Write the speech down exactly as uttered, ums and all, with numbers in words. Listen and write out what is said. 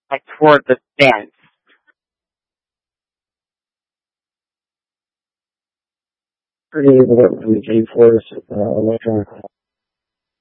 like toward the fence. Pretty able to G-force uh, electronic